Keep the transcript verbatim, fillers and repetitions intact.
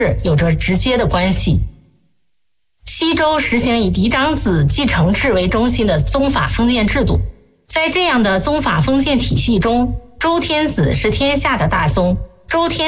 有着直接的关系。西周实行以嫡长子继承制为中心的宗法封建制度，在这样的宗法封建体系中，周天子是天下的大宗，周天